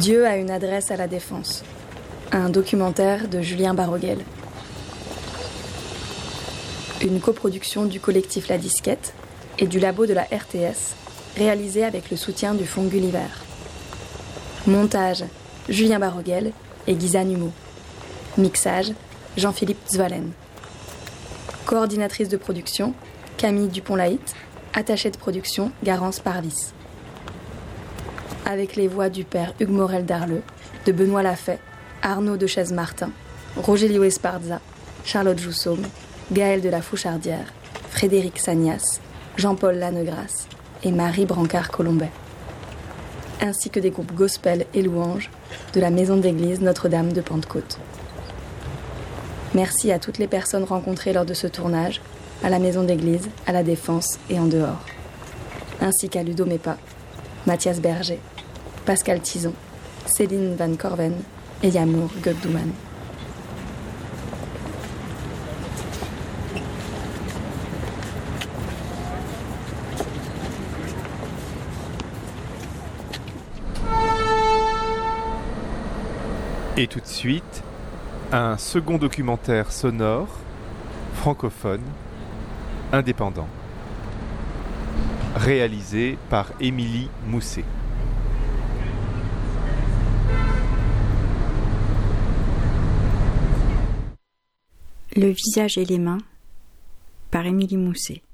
Dieu a une adresse à la Défense. Un documentaire de Julien Baroguel. Une coproduction du collectif La Disquette et du labo de la RTS, réalisée avec le soutien du Fonds Gulliver. Montage, Julien Baroguel et Guisa Numo. Mixage, Jean-Philippe Zwalen. Coordinatrice de production, Camille Dupont-Laït. Attachée de production, Garance Parvis. Avec les voix du père Hugues Morel d'Arleux, de Benoît Lafay, Arnaud de Chaise-Martin, Rogelio Esparza, Charlotte Joussaume, Gaël de la Fouchardière, Frédéric Sagnas, Jean-Paul Lannegras et Marie Brancard-Colombet. Ainsi que des groupes gospel et louanges de la maison d'église Notre-Dame de Pentecôte. Merci à toutes les personnes rencontrées lors de ce tournage, à la maison d'église, à la Défense et en dehors. Ainsi qu'à Ludo Mépa, Mathias Berger, Pascal Tison, Céline Van Corven et Yamour Gökdouman. Et tout de suite, un second documentaire sonore, francophone, indépendant, réalisé par Émilie Mousset. Le visage et les mains, par Émilie Mousset.